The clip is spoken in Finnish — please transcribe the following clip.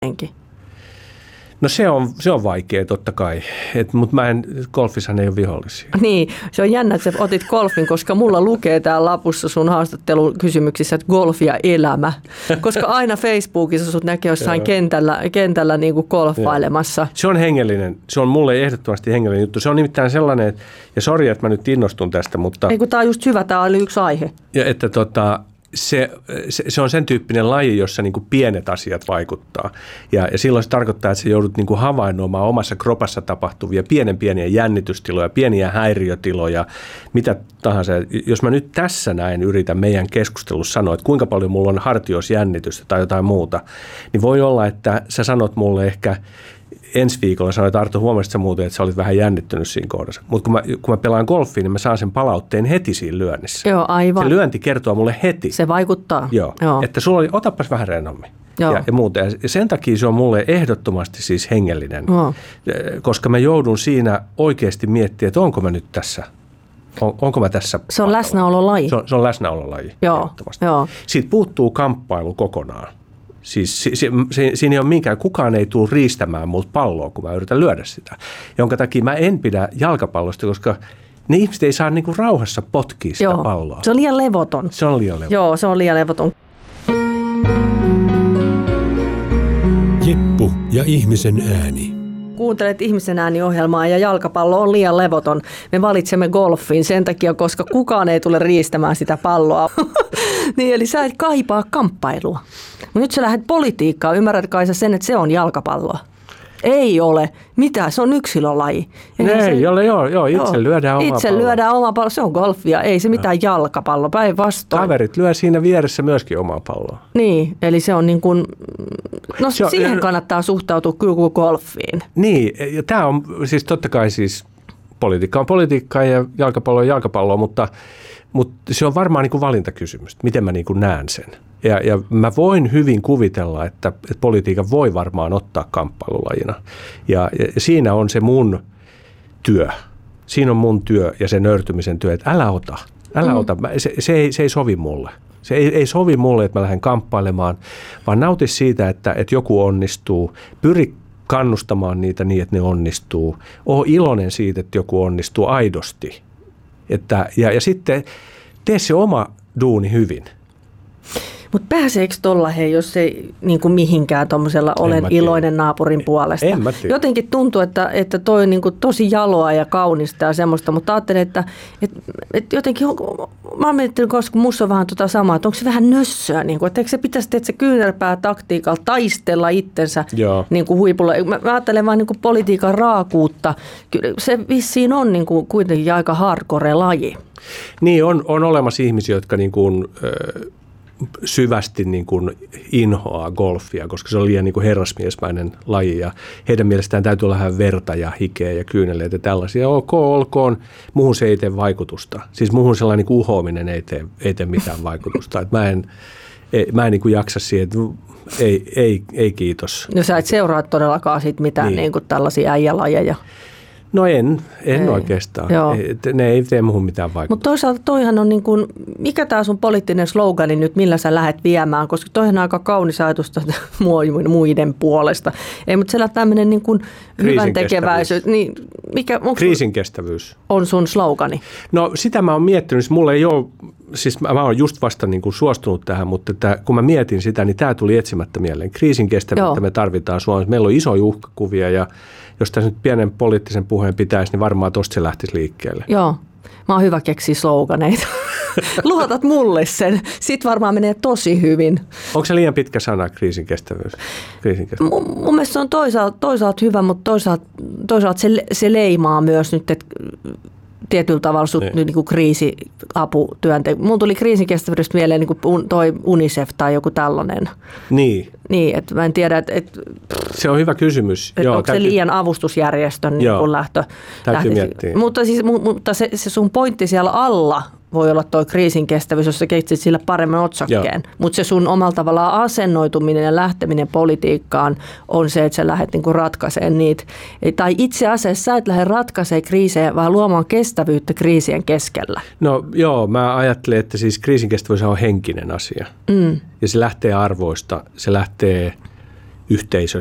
No se on vaikea totta kai, mutta golfissahan ei ole vihollisia. Niin, se on jännä, että sä otit golfin, koska mulla lukee täällä lapussa sun haastattelukysymyksissä, että golf ja elämä. Koska aina Facebookissa sut näkee jossain kentällä niin kuin golfailemassa. Se on hengellinen, se on mulle ehdottomasti hengellinen juttu. Se on nimittäin sellainen, että, ja sori, että mä nyt innostun tästä, mutta... Ei kun tää on just hyvä, tää oli yksi aihe. Ja että se on sen tyyppinen laji, jossa niin kuin pienet asiat vaikuttaa. Ja silloin se tarkoittaa, että sä joudut niin kuin havainnoimaan omassa kropassa tapahtuvia pieniä jännitystiloja, pieniä häiriötiloja, mitä tahansa. Jos mä nyt tässä näin yritän meidän keskustelussa sanoa, että kuinka paljon mulla on hartiosjännitystä tai jotain muuta, niin voi olla, että sä sanot mulle ehkä ensi viikolla, sanoit Arto, huomasit sä muuten, että sä olit vähän jännittynyt siinä kohdassa. Mutta kun mä pelaan golfia, niin mä saan sen palautteen heti siinä lyönnissä. Joo, aivan. Se lyönti kertoo mulle heti. Se vaikuttaa. Joo. Että sulla oli, otapas vähän rennommin. Ja muuta. Ja sen takia se on mulle ehdottomasti siis hengellinen, koska mä joudun siinä oikeasti miettimään, että onko mä nyt tässä. Onko mä tässä? Se on läsnäololaji. Se on läsnäololaji. Joo. Siitä puuttuu kamppailu kokonaan. Siis siinä ei ole minkään, kukaan ei tule riistämään multa palloa, kun mä yritän lyödä sitä. Jonka takia mä en pidä jalkapallosta, koska ne ihmiset ei saa niinku rauhassa potkia sitä palloa. Se on liian levoton. Joo, se on liian levoton. Jeppu ja ihmisen ääni. Kuuntelet Ihmisen ääni-ohjelmaa ja jalkapallo on liian levoton. Me valitsemme golfin sen takia, koska kukaan ei tule riistämään sitä palloa. Niin, eli sä et kaipaa kamppailua. Mutta nyt sä lähdet politiikkaan. Ymmärrät kai sä sen, että se on jalkapalloa? Ei ole. Mitä? Se on yksilölaji. Ei ole, joo. Itse lyödään oma pallo. Itse lyödään oma pallo. Se on golfia. Ei se mitään jalkapallo. Päinvastoin. Kaverit lyö siinä vieressä myöskin omaa palloa. Niin, eli se on niin kuin, siihen kannattaa suhtautua kyllä kuin golfiin. Niin, ja tämä on siis totta kai siis politiikka on politiikkaa ja jalkapallo on jalkapalloa, mutta se on varmaan niin kuin valintakysymys, miten mä niin kuin näen sen. Ja mä voin hyvin kuvitella, että politiikan voi varmaan ottaa kamppailulajina. Ja siinä on se mun työ. Siinä on mun työ ja se nöyrtymisen työ, että älä ota. Se ei sovi mulle. Se ei sovi mulle, että mä lähden kamppailemaan, vaan nauti siitä, että joku onnistuu. Pyri kannustamaan niitä niin, että ne onnistuu. Oo iloinen siitä, että joku onnistuu aidosti. Ja sitten tee se oma duuni hyvin. Mutta pääseekö tuolla, jos ei niin kuin mihinkään tuommoisella olen iloinen naapurin puolesta? Jotenkin tuntuu, että toi on niin kuin tosi jaloa ja kaunista ja semmoista, mutta ajattelin, että jotenkin, mä oon miettinyt, koska musta on vähän samaa, että onko se vähän nössöä, niin kuin, että eikö se pitäisi se kyynärpää taktiikalla taistella itsensä niin kuin huipulla. Mä ajattelen vaan niin kuin politiikan raakuutta. Kyllä se vissiin on niin kuin kuitenkin aika hardcore laji. Niin, on olemassa ihmisiä, jotka niin kuin, syvästi niin kuin inhoaa golfia, koska se on liian niin kuin herrasmiesmäinen laji ja heidän mielestään täytyy olla vähän verta ja hikeä ja kyyneleitä ja tällaisia. Ok, olkoon. Muuhun se ei tee vaikutusta. Siis muuhun sellainen niin kuin uhoaminen ei tee mitään vaikutusta. Et mä en niin kuin jaksa siihen, että ei kiitos. No sä et seuraa todellakaan sit mitään niin kuin tällaisia äijälajeja. No en oikeastaan. Ne ei tee muuhun mitään vaikutusta. Mutta toisaalta toihan on niin kuin, mikä tämä sun poliittinen slogani nyt, millä sä lähdet viemään, koska toihan on aika kaunis ajatus muiden puolesta. Ei, mutta siellä tämmöinen niin kuin hyvän tekeväisyys. Niin, kriisinkestävyys. On sun slogani. No sitä mä oon miettinyt, mulla ei ole, siis mä oon just vasta niin kuin suostunut tähän, mutta kun mä mietin sitä, niin tämä tuli etsimättä mieleen. Kriisinkestävyyttä me tarvitaan Suomessa. Meillä on isoja uhkakuvia ja jos tässä nyt pienen poliittisen puheen pitäisi, niin varmaan tosta se lähtisi liikkeelle. Joo, mä oon hyvä keksiä sloganeita. Luotat mulle sen. Sitten varmaan menee tosi hyvin. Onko se liian pitkä sana, kriisinkestävyys? Mun mielestä se on toisaalta hyvä, mutta toisaalta se leimaa myös nyt, että tietyllä tavalla niin kuin kriisiaputyöntekijä. Mulla tuli kriisinkestävyydestä mieleen niin kuin toi UNICEF tai joku tällainen. Niin, että mä en tiedä, että se on hyvä kysymys. Onko se liian avustusjärjestön niin kuin lähtö? Täytyy miettiä. Mutta se sun pointti siellä alla voi olla tuo kriisinkestävyys, jos sä keksit sillä paremmin otsakkeen. Mutta se sun omalla tavallaan asennoituminen ja lähteminen politiikkaan on se, että sä lähdet niinku ratkaisemaan niitä. Tai itse asiassa sä et lähde ratkaisemaan kriisejä, vaan luomaan kestävyyttä kriisien keskellä. No joo, mä ajattelen, että siis kriisinkestävyys on henkinen asia. Ja se lähtee arvoista, se lähtee yhteisössä